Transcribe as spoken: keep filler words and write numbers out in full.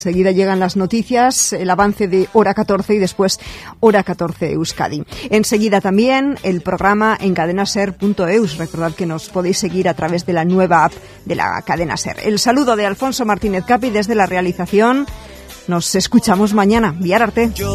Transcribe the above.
Enseguida llegan las noticias, el avance de Hora catorce y después Hora catorce Euskadi. Enseguida también el programa en cadenaser punto eus. Recordad que nos podéis seguir a través de la nueva app de la cadena SER. El saludo de Alfonso Martínez Capi desde la realización. Nos escuchamos mañana. Bihar arte.